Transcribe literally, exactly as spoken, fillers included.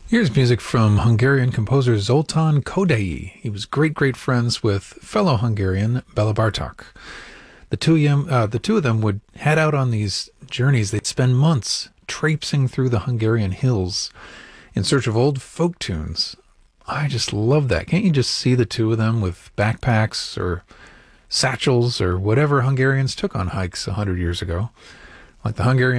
Here's music from Hungarian composer Zoltán Kodály. He was great, great friends with fellow Hungarian Béla Bartók. The two, of them, uh, the two of them would head out on these journeys. They'd spend months traipsing through the Hungarian hills in search of old folk tunes. I just love that. Can't you just see the two of them with backpacks or satchels or whatever Hungarians took on hikes a hundred years ago? Like the Hungarian